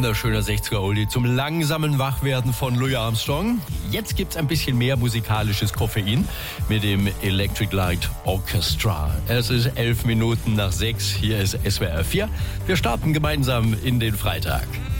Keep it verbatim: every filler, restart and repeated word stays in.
wunderschöner sechziger-Oldie zum langsamen Wachwerden von Louis Armstrong. Jetzt gibt's ein bisschen mehr musikalisches Koffein mit dem Electric Light Orchestra. Es ist elf Minuten nach sechs, hier ist S W R vier. Wir starten gemeinsam in den Freitag.